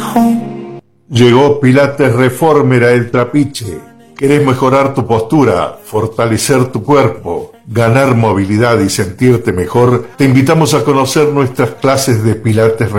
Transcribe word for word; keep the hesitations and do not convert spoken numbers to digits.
Llegó Pilates Reformer a El Trapiche. ¿Querés mejorar tu postura, fortalecer tu cuerpo, ganar movilidad y sentirte mejor? Te invitamos a conocer nuestras clases de Pilates